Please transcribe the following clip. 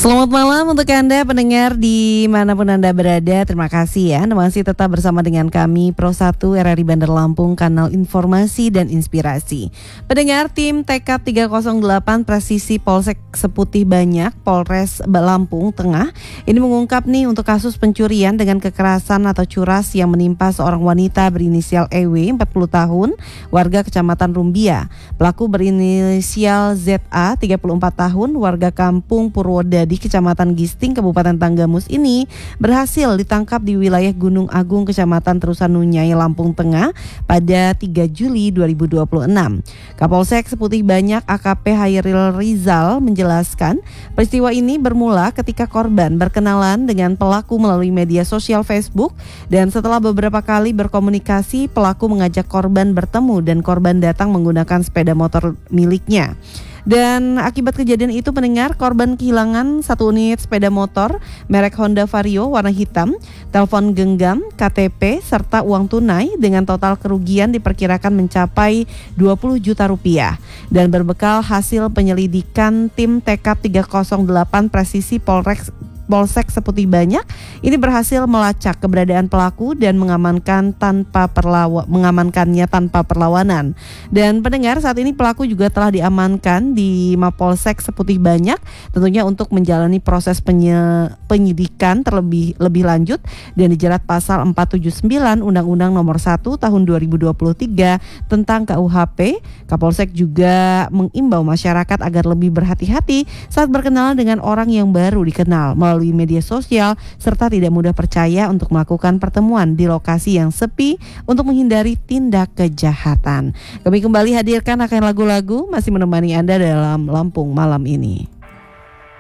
Selamat malam untuk Anda pendengar dimanapun Anda berada. Terima kasih ya, Anda masih tetap bersama dengan kami Pro 1 RRI Bandar Lampung, kanal informasi dan inspirasi. Pendengar, tim TK 308 Presisi Polsek Seputih Banyak Polres Lampung Tengah ini mengungkap nih untuk kasus pencurian dengan kekerasan atau curas yang menimpa seorang wanita berinisial EW 40 tahun warga Kecamatan Rumbia. Pelaku berinisial ZA 34 tahun warga Kampung Purwodadi di Kecamatan Gisting, Kabupaten Tanggamus ini berhasil ditangkap di wilayah Gunung Agung, Kecamatan Terusanunyai, Lampung Tengah pada 3 Juli 2026. Kapolsek Seputih Banyak AKP Hairil Rizal menjelaskan peristiwa ini bermula ketika korban berkenalan dengan pelaku melalui media sosial Facebook dan setelah beberapa kali berkomunikasi, pelaku mengajak korban bertemu dan korban datang menggunakan sepeda motor miliknya. Dan akibat kejadian itu pendengar, korban kehilangan 1 unit sepeda motor merek Honda Vario warna hitam, telepon genggam, KTP, serta uang tunai dengan total kerugian diperkirakan mencapai 20 juta rupiah. Dan berbekal hasil penyelidikan tim TK 308 Presisi Polsek Seputih Banyak ini berhasil melacak keberadaan pelaku dan mengamankannya tanpa perlawanan. Dan pendengar, saat ini pelaku juga telah diamankan di Mapolsek Seputih Banyak tentunya untuk menjalani proses penyidikan lebih lanjut dan dijerat pasal 479 Undang-Undang Nomor 1 Tahun 2023 tentang KUHP. Kapolsek juga mengimbau masyarakat agar lebih berhati-hati saat berkenalan dengan orang yang baru dikenal melalui media sosial serta tidak mudah percaya untuk melakukan pertemuan di lokasi yang sepi untuk menghindari tindak kejahatan. Kami kembali hadirkan akan lagu-lagu masih menemani Anda dalam Lampung malam ini.